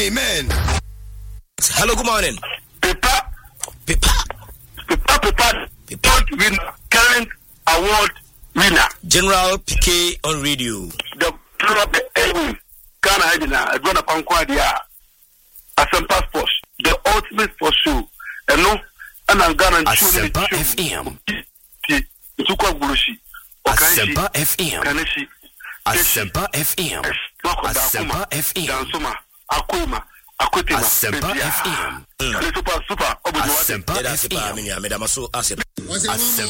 Amen. Hello, good morning. Pepa. Winner, current award winner. General PK on radio. The Ghana Hajina, Adwana Pankwadia, Asempa Sports, the ultimate for show. And no, and I'm Ghana Asempa FM. Tukwa Burushi. Asempa FM. Kaneshi. Asempa FM. Asempa FM. Dansoma. Akuma. Akwetema. Asempa FM. Super. Asempa FM. Asempa FM.